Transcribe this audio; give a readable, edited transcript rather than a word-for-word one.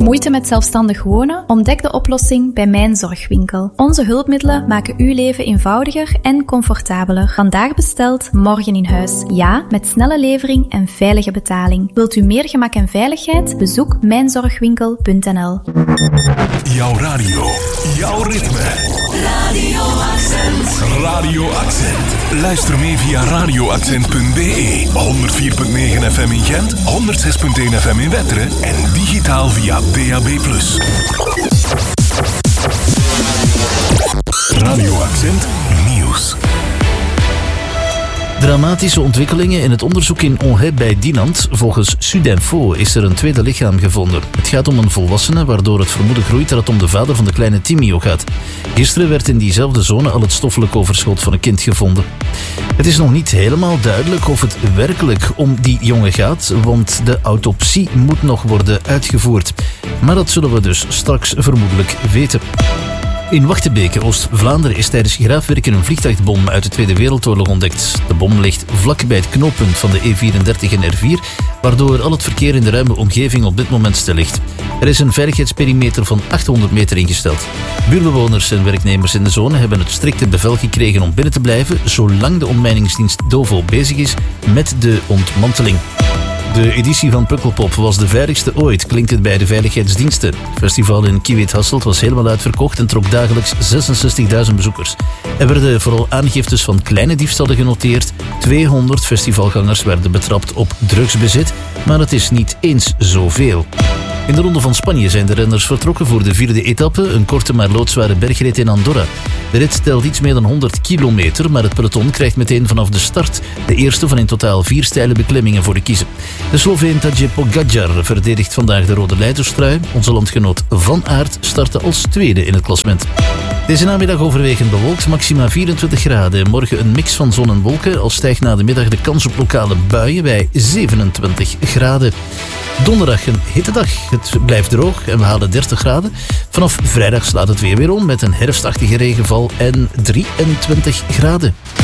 Moeite met zelfstandig wonen? Ontdek de oplossing bij Mijn Zorgwinkel. Onze hulpmiddelen maken uw leven eenvoudiger en comfortabeler. Vandaag besteld, morgen in huis. Ja, met snelle levering en veilige betaling. Wilt u meer gemak en veiligheid? Bezoek mijnzorgwinkel.nl. Jouw radio, jouw ritme. Radio Accent. Radio Accent. Luister mee via radioaccent.be. 104.9 FM in Gent, 106.1 FM in Wetteren en digitaal via DAB+. Radio Accent Nieuws. Dramatische ontwikkelingen in het onderzoek in Onheb bij Dinant. Volgens Sudinfo is er een tweede lichaam gevonden. Het gaat om een volwassene, waardoor het vermoeden groeit dat het om de vader van de kleine Timio gaat. Gisteren werd in diezelfde zone al het stoffelijk overschot van een kind gevonden. Het is nog niet helemaal duidelijk of het werkelijk om die jongen gaat, want de autopsie moet nog worden uitgevoerd. Maar dat zullen we dus straks vermoedelijk weten. In Wachtebeke, Oost-Vlaanderen, is tijdens graafwerken een vliegtuigbom uit de Tweede Wereldoorlog ontdekt. De bom ligt vlak bij het knooppunt van de E34 en R4, waardoor al het verkeer in de ruime omgeving op dit moment stil ligt. Er is een veiligheidsperimeter van 800 meter ingesteld. Buurbewoners en werknemers in de zone hebben het strikte bevel gekregen om binnen te blijven, zolang de ontmijningsdienst DOVO bezig is met de ontmanteling. De editie van Pukkelpop was de veiligste ooit, klinkt het bij de veiligheidsdiensten. Het festival in Kiewiet-Hasselt was helemaal uitverkocht en trok dagelijks 66.000 bezoekers. Er werden vooral aangiftes van kleine diefstallen genoteerd. 200 festivalgangers werden betrapt op drugsbezit, maar het is niet eens zoveel. In de Ronde van Spanje zijn de renners vertrokken voor de 4e etappe, een korte maar loodzware bergrit in Andorra. De rit telt iets meer dan 100 kilometer, maar het peloton krijgt meteen vanaf de start de eerste van in totaal 4 steile beklimmingen voor de kiezen. De Sloveen Tadej Pogačar verdedigt vandaag de rode leiderstrui. Onze landgenoot Van Aert startte als tweede in het klassement. Deze namiddag overwegend bewolkt, maxima 24 graden. Morgen een mix van zon en wolken, al stijgt na de middag de kans op lokale buien bij 27 graden. Donderdag een hitte dag. Het blijft droog en we halen 30 graden. Vanaf vrijdag slaat het weer om met een herfstachtige regenval en 23 graden.